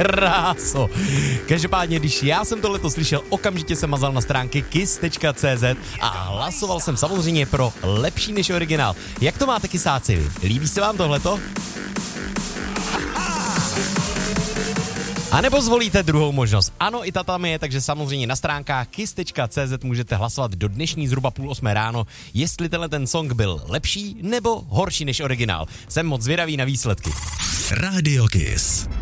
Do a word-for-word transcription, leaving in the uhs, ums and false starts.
Kráso. Každopádně, když já jsem tohleto slyšel, okamžitě jsem mazal na stránky kiss tečka cé zet a hlasoval jsem samozřejmě pro lepší než originál. Jak to máte, kysáci vy? Líbí se vám tohleto? A nebo zvolíte druhou možnost. Ano, i ta tam je, takže samozřejmě na stránkách kiss tečka cé zet můžete hlasovat do dnešní zhruba půl osmé ráno, jestli tenhle ten song byl lepší nebo horší než originál. Jsem moc zvědavý na výsledky. Rádio Kiss.